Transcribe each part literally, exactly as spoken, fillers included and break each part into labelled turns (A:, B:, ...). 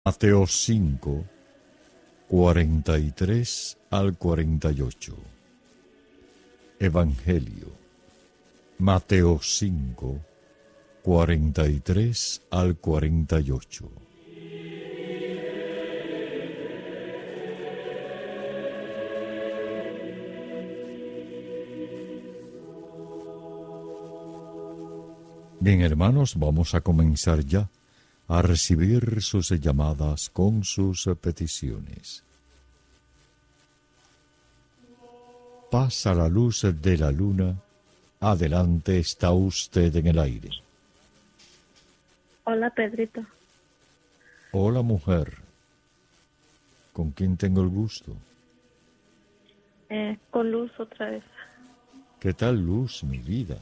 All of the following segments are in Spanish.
A: Mateo cinco, cuarenta y tres al cuarenta y ocho. Evangelio. Mateo cinco, cuarenta y tres al cuarenta y ocho. Bien, hermanos, vamos a comenzar ya a recibir sus llamadas con sus peticiones. Pasa la luz de la luna. Adelante, está usted en el aire.
B: Hola, Pedrito.
A: Hola, mujer. ¿Con quién tengo el gusto?
B: Eh, con Luz otra vez.
A: ¿Qué tal, Luz, mi vida?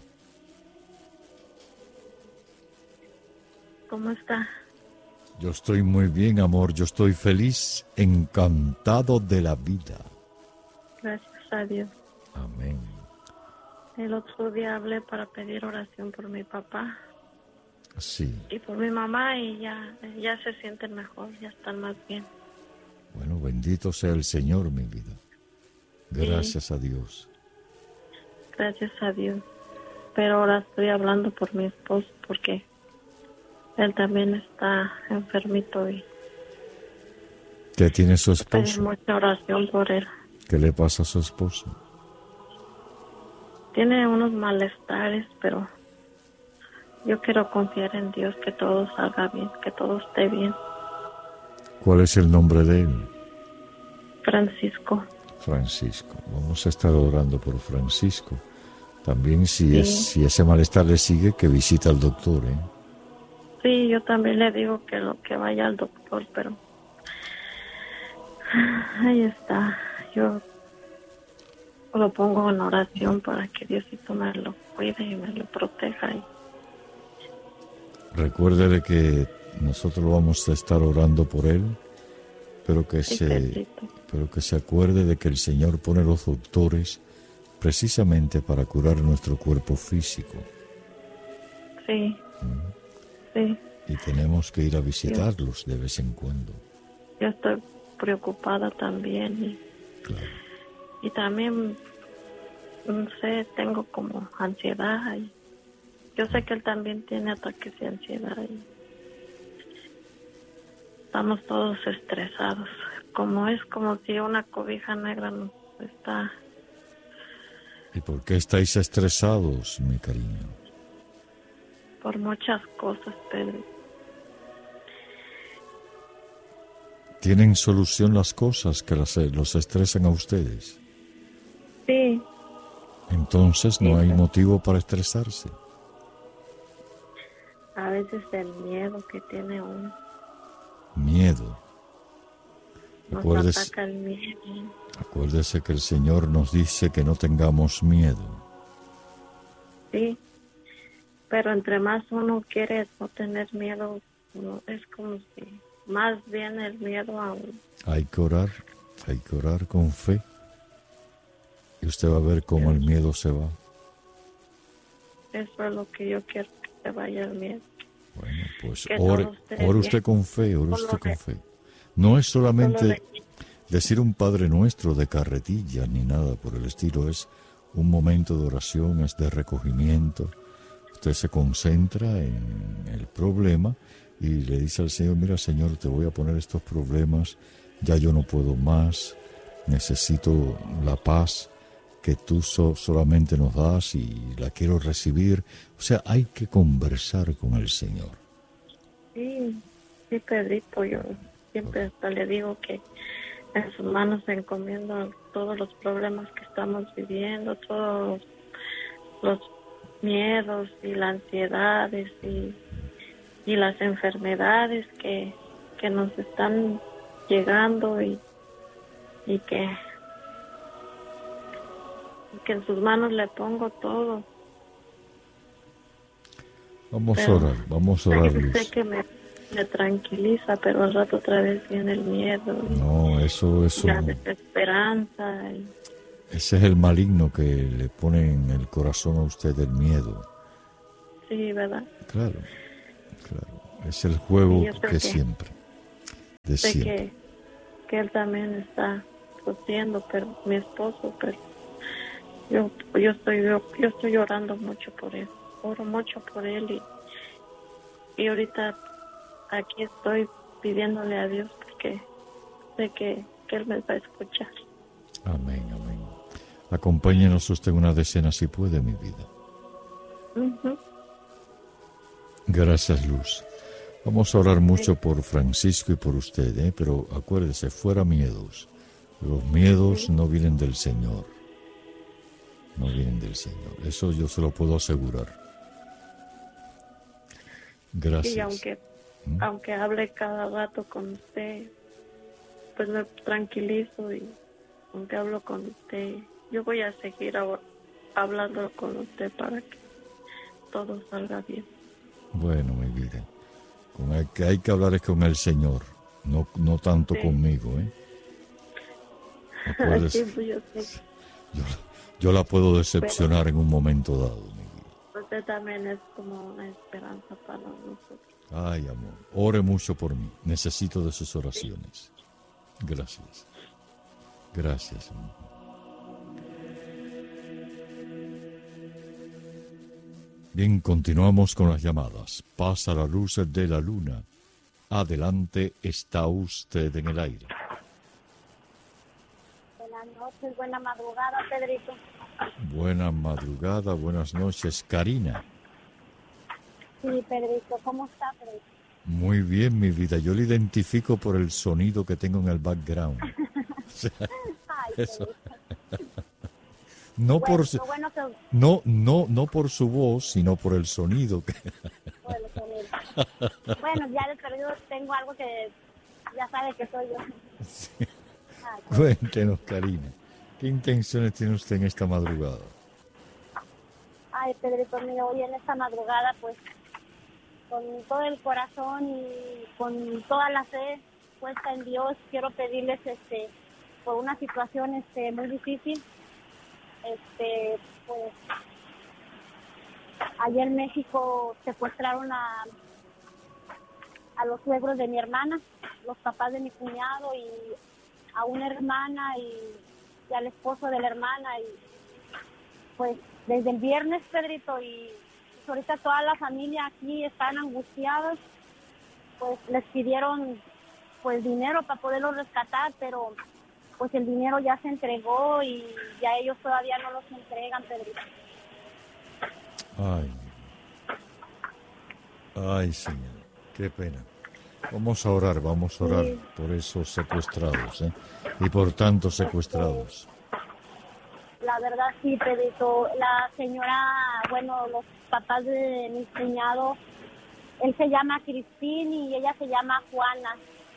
B: ¿Cómo está?
A: Yo estoy muy bien, amor. Yo estoy feliz, encantado de la vida.
B: Gracias a Dios.
A: Amén.
B: El otro día hablé para pedir oración por mi papá
A: Sí.
B: y por mi mamá y ya, ya se sienten mejor, ya están más bien.
A: Bueno, bendito sea el Señor, mi vida. Gracias
B: Sí.
A: a Dios.
B: Gracias a Dios. Pero ahora estoy hablando por mi esposo porque él también está enfermito y
A: ¿Qué tiene su
B: pedir
A: esposo?
B: mucha oración por él.
A: ¿Qué le pasa a su esposo?
B: Tiene unos malestares, pero yo quiero confiar en Dios que todo salga bien, que todo esté bien.
A: ¿Cuál es el nombre de él?
B: Francisco.
A: Francisco. Vamos a estar orando por Francisco. También si,
B: Sí.
A: es, si ese malestar le sigue, que visite al doctor, ¿eh?
B: Sí, yo también le digo que lo que vaya al doctor, pero ahí está. Yo lo pongo en oración para que Diosito me lo cuide y me lo proteja. Y
A: Recuerde de que nosotros vamos a estar orando por él, pero que
B: sí,
A: se,
B: Pedrito.
A: pero que se acuerde de que el Señor pone los doctores precisamente para curar nuestro cuerpo físico.
B: Sí,
A: ¿Mm?
B: sí.
A: Y tenemos que ir a visitarlos de vez en cuando.
B: Yo estoy preocupada también y,
A: Claro.
B: y también, no sé, tengo como ansiedad. Y yo sé que él también tiene ataques de ansiedad y estamos todos estresados. Como es como si una cobija negra nos está...
A: ¿Y por qué estáis estresados, mi cariño?
B: por muchas cosas, Pedro.
A: ¿Tienen solución las cosas que las- los estresan a ustedes?
B: Sí,
A: Entonces no
B: Sí,
A: hay
B: pero-
A: motivo para estresarse.
B: a veces el miedo que tiene uno,
A: Miedo.
B: nos
A: Acuérdese,
B: ataca el miedo.
A: acuérdese que el Señor nos dice que no tengamos miedo.
B: Sí, pero entre más uno quiere no tener miedo, uno- es como si más viene el miedo a uno.
A: Hay que orar, hay que orar con fe. Y usted va a ver cómo el miedo se va.
B: Eso es lo que yo quiero, que se vaya el miedo.
A: Bueno, pues
B: Que
A: ore,
B: todo esté
A: ore
B: bien.
A: usted con fe, ore
B: Solo
A: usted con
B: de-
A: fe. No es
B: Solo
A: solamente
B: de-
A: decir un Padre Nuestro de carretilla ni nada por el estilo, es un momento de oración, es de recogimiento. Usted se concentra en el problema y le dice al Señor, mira Señor, te voy a poner estos problemas, ya yo no puedo más, necesito la paz que tú so- solamente nos das y la quiero recibir. O sea, hay que conversar con el Señor.
B: Sí, sí, Pedrito, yo siempre hasta le digo que en sus manos encomiendo todos los problemas que estamos viviendo, todos los miedos y las ansiedades y, y las enfermedades que, que nos están llegando y, y que, y que en sus manos le pongo todo.
A: Vamos
B: Pero
A: a orar, vamos a
B: sé,
A: orar,
B: sé
A: Luz.
B: que me, me tranquiliza, pero al rato otra vez viene el miedo y,
A: No, eso,
B: y
A: eso,
B: la desesperanza. Y,
A: ese es el maligno que le pone en el corazón a usted el miedo.
B: sí, ¿verdad?
A: Claro, claro. Es el juego
B: Y yo creo
A: que
B: que
A: siempre. de
B: sé
A: siempre.
B: que, que él también está sufriendo, pero mi esposo, pero yo, yo estoy, yo, yo estoy llorando mucho por él, oro mucho por él y, y ahorita aquí estoy pidiéndole a Dios porque sé que, que él me va a escuchar.
A: Amén, amén. Acompáñenos usted una decena si puede, mi vida.
B: Uh-huh.
A: Gracias, Luz. Vamos a orar mucho por Francisco y por usted, ¿eh? Pero acuérdese, fuera miedos. Los miedos
B: Sí.
A: no vienen del Señor. No vienen del Señor. Eso yo se lo puedo asegurar. Gracias.
B: Y aunque, ¿Mm? aunque hable cada rato con usted, pues me tranquilizo y aunque hablo con usted, yo voy a seguir ahora hablando con usted para que todo salga bien.
A: Bueno, mi vida, con el que hay que hablar es con el Señor, no, no tanto sí. conmigo, ¿eh?
B: Sí, pues yo, sé.
A: yo, yo la puedo decepcionar Pero, en un momento dado, mi vida.
B: Usted también es como una esperanza para nosotros.
A: Ay, amor, ore mucho por mí, necesito de sus oraciones. Sí. Gracias. Gracias, amor. Bien, continuamos con las llamadas. Pasa la luz de la luna. Adelante, está usted en el aire.
C: Buenas noches, buena madrugada, Pedrito.
A: Buena madrugada, buenas noches, Karina.
C: Sí, Pedrito, ¿cómo está, Pedrito?
A: Muy bien, mi vida. Yo le identifico por el sonido que tengo en el background. O sea,
C: Ay,
A: eso. No,
C: bueno,
A: por su,
C: bueno que...
A: no, no, no por su voz, sino por el sonido. Que...
C: Por el sonido. Bueno, ya de perdido tengo algo que ya sabe que soy yo.
A: Sí. Ay, cuéntenos, Karina, ¿qué intenciones tiene usted en esta madrugada?
C: Ay, Pedrito mío, hoy en esta madrugada, pues, con todo el corazón y con toda la fe puesta en Dios, quiero pedirles, este, por una situación, este, muy difícil. Este, pues, allá en México secuestraron a, a los suegros de mi hermana, los papás de mi cuñado y a una hermana y, y al esposo de la hermana y pues desde el viernes, Pedrito, y pues, ahorita toda la familia aquí están angustiados, pues les pidieron pues dinero para poderlos rescatar, pero pues el dinero ya se entregó y ya ellos todavía no los entregan, Pedrito.
A: Ay, ay, señor, qué pena. Vamos a orar, vamos a orar sí. por esos secuestrados, ¿eh? Y por tantos secuestrados.
C: La verdad sí, Pedrito. La señora, bueno, los papás de mi cuñado, él se llama Cristín y ella se llama Juana.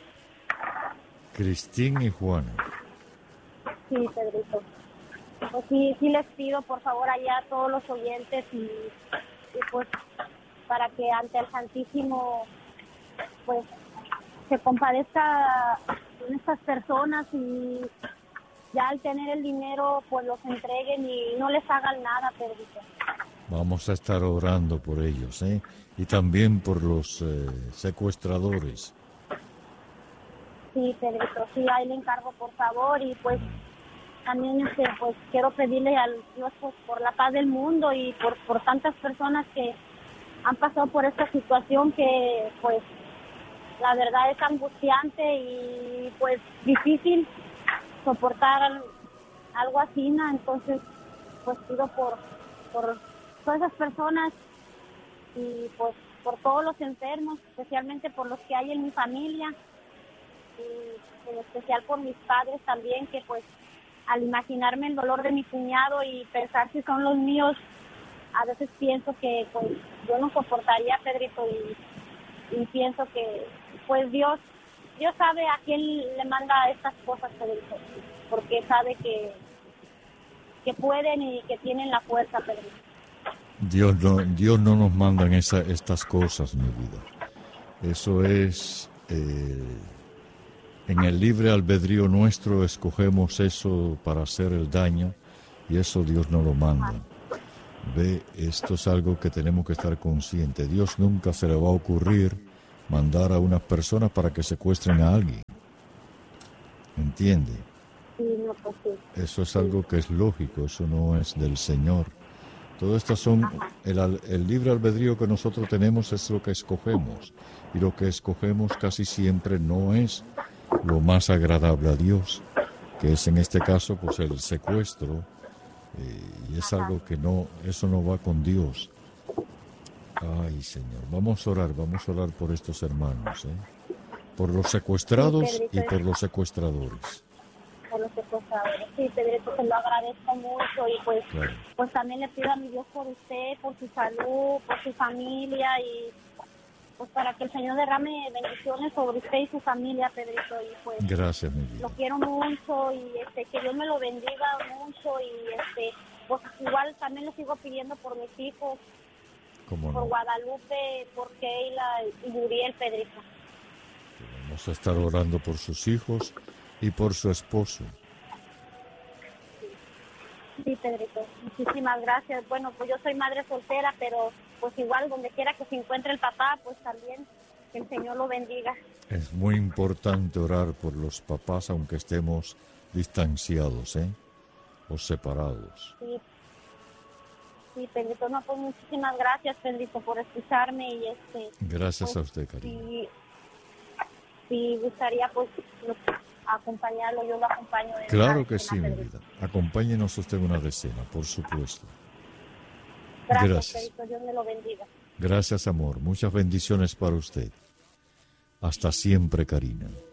A: Cristín y Juana.
C: Sí, Pedrito. Pues sí, sí les pido, por favor, allá a todos los oyentes y, y pues para que ante el Santísimo, pues, se compadezca con estas personas y ya al tener el dinero, pues los entreguen y no les hagan nada, Pedrito.
A: Vamos a estar orando por ellos, ¿eh? Y también por los eh, secuestradores.
C: Sí, Pedrito, sí, ahí le encargo, por favor, y pues también este, pues quiero pedirle al Dios pues, por la paz del mundo y por, por tantas personas que han pasado por esta situación que pues la verdad es angustiante y pues difícil soportar algo así, ¿no? Entonces pues pido por, por todas esas personas y pues por todos los enfermos, especialmente por los que hay en mi familia y en especial por mis padres también, que pues al imaginarme el dolor de mi cuñado y pensar si son los míos, a veces pienso que pues yo no soportaría, Pedrito, y, y pienso que pues Dios Dios sabe a quién le manda estas cosas, Pedrito, porque sabe que que pueden y que tienen la fuerza, Pedrito.
A: Dios no, Dios no nos manda en esa, estas cosas, mi vida. Eso es... Eh... En el libre albedrío nuestro escogemos eso para hacer el daño y eso Dios no lo manda. Ve, esto es algo que tenemos que estar conscientes. Dios nunca se le va a ocurrir mandar a unas personas para que secuestren a alguien. ¿Entiende?
C: Sí, no, pues sí.
A: Eso es algo que es lógico, eso no es del Señor. Todo esto son, el, al- el libre albedrío que nosotros tenemos es lo que escogemos. Y lo que escogemos casi siempre no es lo más agradable a Dios, que es en este caso pues el secuestro. eh, y es algo que no, eso no va con Dios. Ay, Señor, vamos a orar, vamos a orar por estos hermanos, ¿eh? Por los secuestrados y por los secuestradores.
C: Por los secuestradores. Sí, Pedrito, se lo agradezco mucho y pues,
A: Claro.
C: pues también le pido a mi Dios por usted, por su salud, por su familia y pues para que el Señor derrame bendiciones sobre usted y su familia, Pedrito. Y pues
A: Gracias, mi
C: lo
A: vida.
C: quiero mucho y este que Dios me lo bendiga mucho y este pues igual también le sigo pidiendo por mis hijos,
A: ¿Cómo
C: por
A: no?
C: Guadalupe, por Keila y Yuriel, Pedrito.
A: Vamos a estar orando por sus hijos y por su esposo.
C: Sí, Pedrito, muchísimas gracias. Bueno, pues yo soy madre soltera, pero pues igual donde quiera que se encuentre el papá, pues también que el Señor lo bendiga.
A: Es muy importante orar por los papás aunque estemos distanciados, ¿eh? O separados.
C: Sí, sí, Pedrito, no, pues muchísimas gracias, Pedrito, por escucharme y este...
A: Gracias
C: pues,
A: a usted, cariño.
C: Sí, sí, gustaría pues lo- acompañarlo, yo lo acompaño. en
A: Claro
C: una
A: que sí,
C: decena,
A: mi
C: Pedrito.
A: vida. Acompáñenos usted en una decena, por supuesto.
C: Gracias,
A: Gracias.
C: Pedrito, Dios me lo bendiga.
A: Gracias, amor. Muchas bendiciones para usted. Hasta siempre, Karina.